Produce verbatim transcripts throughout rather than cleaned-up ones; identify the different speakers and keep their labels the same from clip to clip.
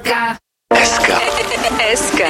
Speaker 1: K. S K. S K.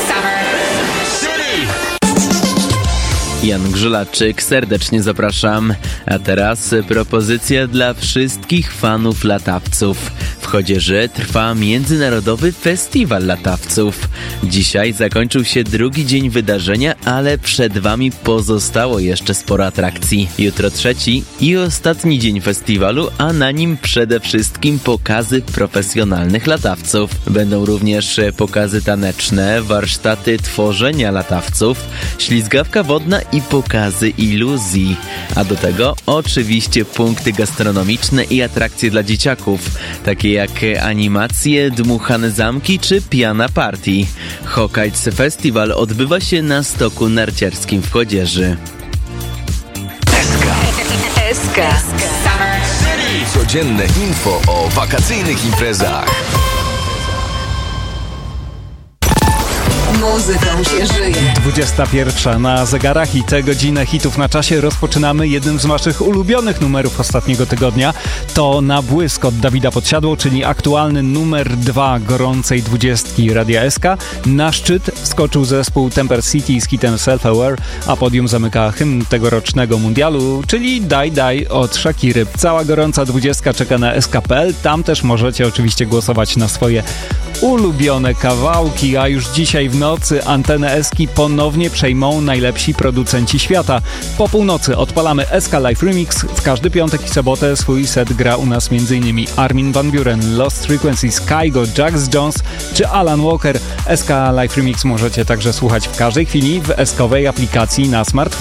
Speaker 2: Jan Grzulaczyk, serdecznie zapraszam. A teraz propozycja dla wszystkich fanów latawców. W Chodzieży trwa Międzynarodowy Festiwal Latawców. Dzisiaj zakończył się drugi dzień wydarzenia, ale przed wami pozostało jeszcze sporo atrakcji. Jutro trzeci i ostatni dzień festiwalu, a na nim przede wszystkim pokazy profesjonalnych latawców. Będą również pokazy taneczne, warsztaty tworzenia latawców, ślizgawka wodna i pokazy iluzji. A do tego oczywiście punkty gastronomiczne i atrakcje dla dzieciaków, takie jak animacje, dmuchane zamki czy piana party. Hokkids Festiwal odbywa się na stoku narciarskim w Chodzieży.
Speaker 1: S K. S K.
Speaker 3: Codzienne info o wakacyjnych imprezach.
Speaker 1: Muzyką się żyje.
Speaker 4: dwudziesta pierwsza na zegarach i tę godzinę hitów na czasie rozpoczynamy jednym z waszych ulubionych numerów ostatniego tygodnia. To Na błysk od Dawida Podsiadło, czyli aktualny numer dwa gorącej dwudziestki Radia S K. Na szczyt wskoczył zespół Temper City z hitem Self Aware, a podium zamyka hymn tegorocznego mundialu, czyli Daj Daj od Shakiry. Cała gorąca dwudziestka czeka na S K kropka P L. Tam też możecie oczywiście głosować na swoje ulubione kawałki, a już dzisiaj w nocy antenę Eski ponownie przejmą najlepsi producenci świata. Po północy odpalamy S K Live Remix. W każdy piątek i sobotę swój set gra u nas m.in. Armin van Buuren, Lost Frequencies, Kygo, Jax Jones czy Alan Walker. S K Live Remix możecie także słuchać w każdej chwili w eskowej aplikacji na smartfonie.